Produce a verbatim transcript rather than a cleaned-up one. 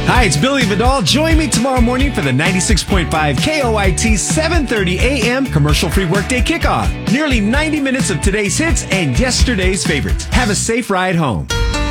Hi, it's Billy Vidal. Join me tomorrow morning for the ninety-six point five K O I T seven thirty A M commercial-free workday kickoff. Nearly ninety minutes of today's hits and yesterday's favorites. Have a safe ride home.